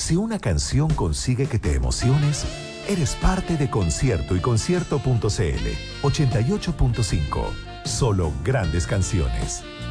Si una canción consigue que te emociones, eres parte de Concierto y Concierto.cl 88.5. Solo grandes canciones.